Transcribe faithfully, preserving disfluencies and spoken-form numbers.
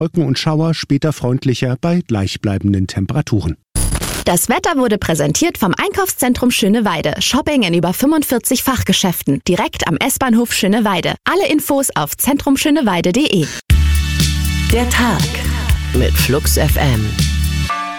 Wolken und Schauer, später freundlicher bei gleichbleibenden Temperaturen. Das Wetter wurde präsentiert vom Einkaufszentrum Schöneweide. Shopping in über fünfundvierzig Fachgeschäften. Direkt am S-Bahnhof Schöneweide. Alle Infos auf zentrum schöneweide punkt de. Der Tag mit Flux F M.